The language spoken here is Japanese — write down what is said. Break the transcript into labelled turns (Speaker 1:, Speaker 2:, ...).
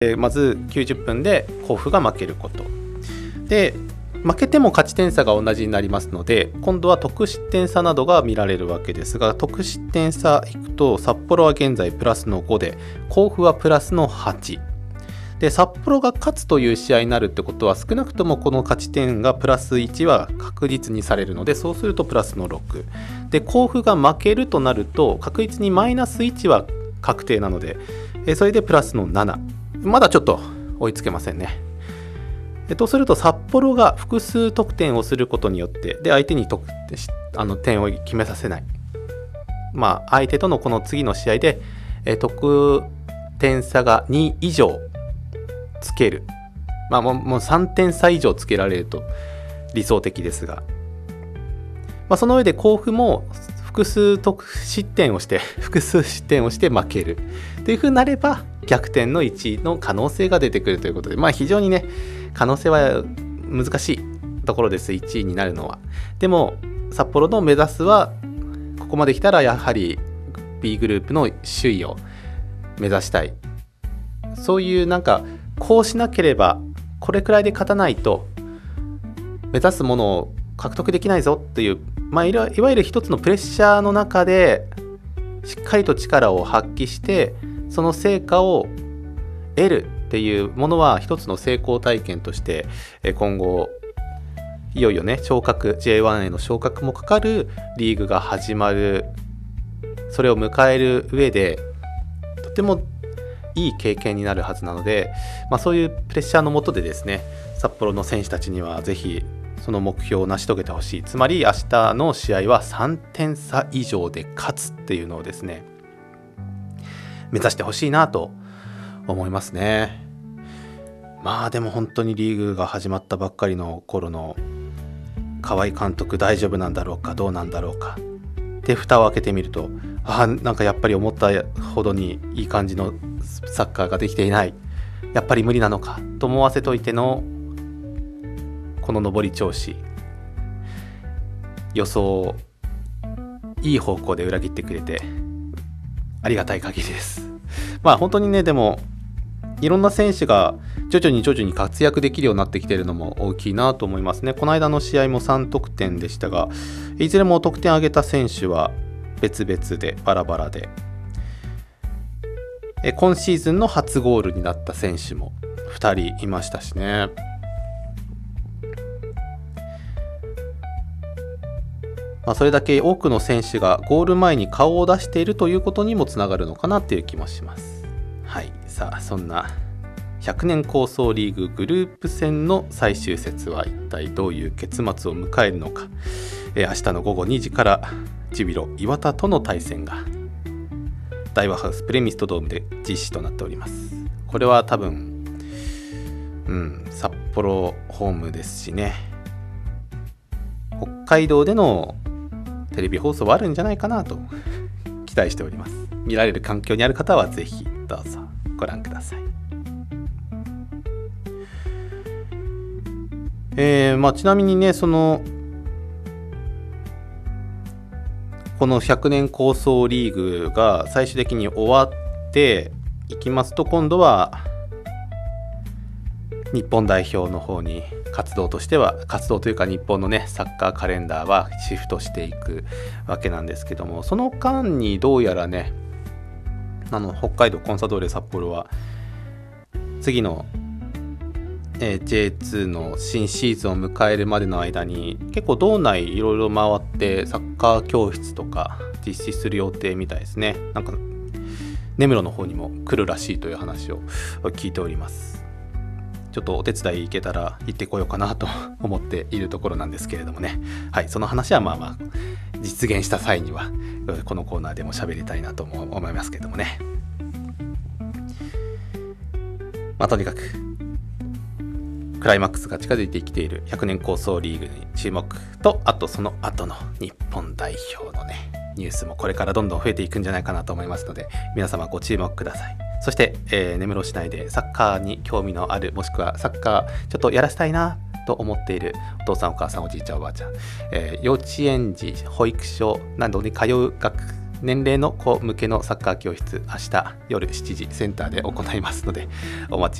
Speaker 1: まず90分で甲府が負けることで、負けても勝ち点差が同じになりますので、今度は得失点差などが見られるわけですが、得失点差いくと札幌は現在プラスの5で、甲府はプラスの8で、札幌が勝つという試合になるってことは、少なくともこの勝ち点がプラス1は確実にされるので、そうするとプラスの6で、甲府が負けるとなると確実にマイナス1は確定なので、それでプラスの7、まだちょっと追いつけませんね。とすると札幌が複数得点をすることによって、で相手に点を決めさせない、相手とのこの次の試合で得点差が2以上つける、もう3点差以上つけられると理想的ですが、その上で甲府も複数失点をして負けるというふうになれば、逆転の1位の可能性が出てくるということで、非常にね可能性は難しいところです、1位になるのは。でも札幌の目指すは、ここまで来たらやはり B グループの首位を目指したい、そういうこうしなければ、これくらいで勝たないと目指すものを獲得できないぞっていう、いわゆる一つのプレッシャーの中でしっかりと力を発揮して、その成果を得るっていうものは一つの成功体験として、今後いよいよねJ1 への昇格もかかるリーグが始まる、それを迎える上でとてもいい経験になるはずなので、そういうプレッシャーの下でですね、札幌の選手たちにはぜひその目標を成し遂げてほしい。つまり明日の試合は3点差以上で勝つっていうのをですね、目指してほしいなと思いますね。でも本当にリーグが始まったばっかりの頃の河合監督、大丈夫なんだろうか、どうなんだろうかで蓋を開けてみると、やっぱり思ったほどにいい感じのサッカーができていない、やっぱり無理なのかと思わせといてのこの上り調子、予想をいい方向で裏切ってくれてありがたい限りです。本当にね、でもいろんな選手が徐々に活躍できるようになってきているのも大きいなと思いますね。この間の試合も3得点でしたが、いずれも得点を挙げた選手は別々でバラバラで、今シーズンの初ゴールになった選手も2人いましたしね。それだけ多くの選手がゴール前に顔を出しているということにもつながるのかなという気もします。さあそんな100年構想リーググループ戦の最終節は一体どういう結末を迎えるのか、明日の午後2時からジュビロ磐田との対戦が大和ハウスプレミストドームで実施となっております。これは多分、札幌ホームですしね、北海道でのテレビ放送はあるんじゃないかなと期待しております。見られる環境にある方はぜひどうぞご覧ください。ちなみにね、この100年構想リーグが最終的に終わっていきますと、今度は日本代表の方に活動というか日本のねサッカーカレンダーはシフトしていくわけなんですけども、その間にどうやらね、北海道コンサドーレ札幌は次のJ2 の新シーズンを迎えるまでの間に結構道内いろいろ回ってサッカー教室とか実施する予定みたいですね。根室の方にも来るらしいという話を聞いております。ちょっとお手伝い行けたら行ってこようかなと思っているところなんですけれどもね。その話は実現した際にはこのコーナーでも喋りたいなと思いますけどもね。とにかくクライマックスが近づいてきている100年構想リーグに注目と、あとその後の日本代表のねニュースもこれからどんどん増えていくんじゃないかなと思いますので、皆様ご注目ください。そして、根室市内でサッカーに興味のある、もしくはサッカーちょっとやらせたいなと思っているお父さんお母さんおじいちゃんおばあちゃん、幼稚園児保育所などに通う年齢の子向けのサッカー教室、明日夜7時センターで行いますのでお待